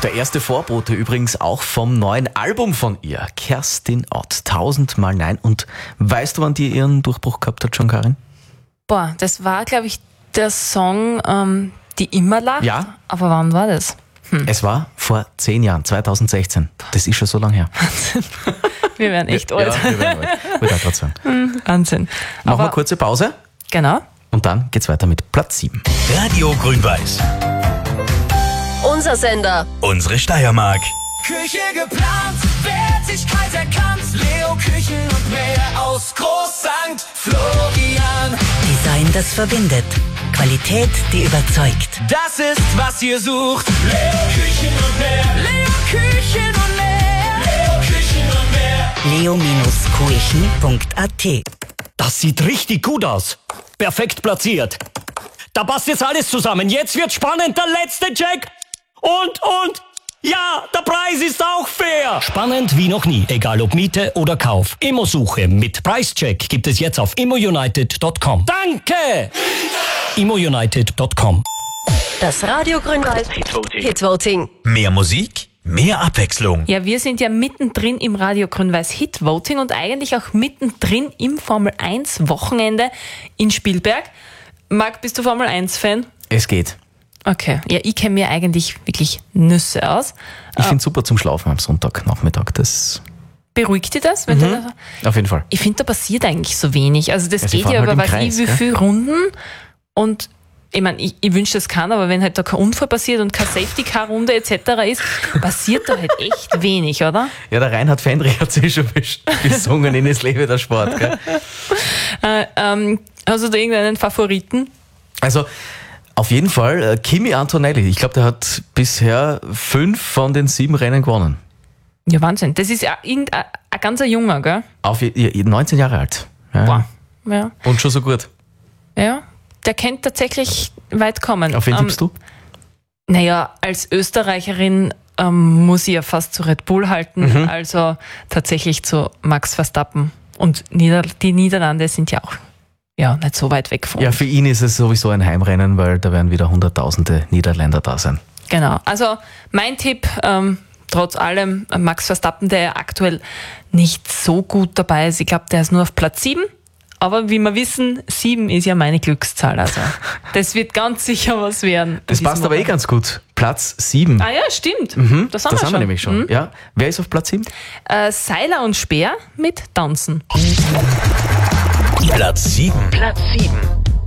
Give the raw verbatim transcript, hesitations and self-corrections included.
Der erste Vorbote übrigens auch vom neuen Album von ihr, Kerstin Ott, tausendmal Nein. Und weißt du, wann die ihren Durchbruch gehabt hat, schon, Karin? Boah, das war, glaube ich, der Song, ähm, die immer lacht. Ja. Aber wann war das? Hm. Es war vor zehn Jahren, zweitausendsechzehn. Das ist schon so lange her. Wir werden echt ja, alt. Ja, wir werden alt. Würde ich gerade sagen. Wahnsinn. Machen wir Aber, eine kurze Pause genau. und dann geht's weiter mit Platz sieben. Radio Grün-Weiß. Unser Sender. Unsere Steiermark. Küche geplant, Wertigkeit erkannt. Leo Küchen und mehr aus Groß Sankt Florian. Design, das verbindet. Qualität, die überzeugt. Das ist, was ihr sucht. Leo Küchen und mehr. Leo Küchen und mehr. Leo Küchen und mehr. leo Küchen punkt a t. Das sieht richtig gut aus. Perfekt platziert. Da passt jetzt alles zusammen. Jetzt wird spannend, der letzte Check. Und, und, ja, der Preis ist auch fair. Spannend wie noch nie, egal ob Miete oder Kauf. Immosuche mit Preischeck gibt es jetzt auf immo united punkt com. Danke! immo united punkt com. Das Radio Grün-Weiß Hitvoting. Hitvoting. Mehr Musik, mehr Abwechslung. Ja, wir sind ja mittendrin im Radio Grün-Weiß Hit-Voting und eigentlich auch mittendrin im Formel eins Wochenende in Spielberg. Marc, bist du Formel eins Fan? Es geht. Okay, ja, ich kenne mir eigentlich wirklich Nüsse aus. Ich finde es super zum Schlafen am Sonntagnachmittag. Das Beruhigt dich das? Wenn Mhm. du, auf jeden Fall. ich finde, da passiert eigentlich so wenig. Also das Ja, sie geht fahren ja halt über im weiß Kreis, ich wie gell? viele Runden und ich meine, ich, ich wünsche das kann, aber wenn halt da kein Unfall passiert und keine Safety-Car-Runde et cetera ist, passiert da halt echt wenig, oder? Ja, der Reinhard Fendrich hat sich schon besungen in Es lebe der Sport. Gell? Äh, ähm, hast du da irgendeinen Favoriten? Also auf jeden Fall äh, Kimi Antonelli. Ich glaube, der hat bisher fünf von den sieben Rennen gewonnen. Ja, Wahnsinn. Das ist ja irgendein ein ganz ein junger, gell? Auf je- je- neunzehn Jahre alt. Ja. Boah. Ja. Und schon so gut. Ja. Der könnte tatsächlich weit kommen. Auf wen Ähm, tippst du? Naja, als Österreicherin ähm, muss ich ja fast zu Red Bull halten, also tatsächlich zu Max Verstappen. Und Nieder- die Niederlande sind ja auch ja, nicht so weit weg von Ja, uns. für ihn ist es sowieso ein Heimrennen, weil da werden wieder hunderttausende Niederländer da sein. Genau. Also mein Tipp, ähm, trotz allem, äh, Max Verstappen, der ja aktuell nicht so gut dabei ist. Ich glaube, der ist nur auf Platz sieben. Aber wie wir wissen, sieben ist ja meine Glückszahl. Also das wird ganz sicher was werden. Das an passt diesem aber eh Wochenende. ganz gut. Platz sieben. Ah ja, stimmt. Mhm, Das haben das wir haben wir schon. nämlich schon. Mhm. Ja. Wer ist auf Platz sieben? Äh, Seiler und Speer mit Tanzen. Platz sieben. Platz sieben.